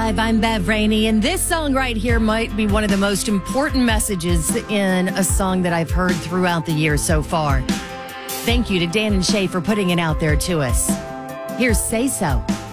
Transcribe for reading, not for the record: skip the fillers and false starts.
105. I'm Bev Rainey, and this song right here might be one of the most important messages in a song that I've heard throughout the year so far. Thank you to Dan and Shay for putting it out there to us. Here's Say So.